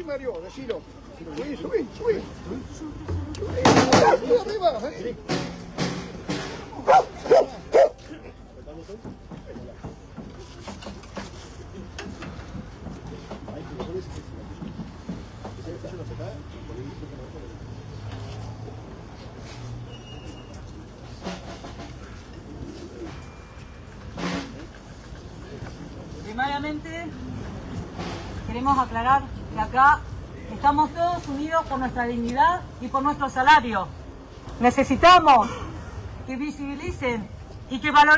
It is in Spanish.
subí, Mario, decilo. Subí. Subí arriba, Primariamente, queremos aclarar que acá estamos todos unidos por nuestra dignidad y por nuestro salario. Necesitamos que visibilicen y que valoricen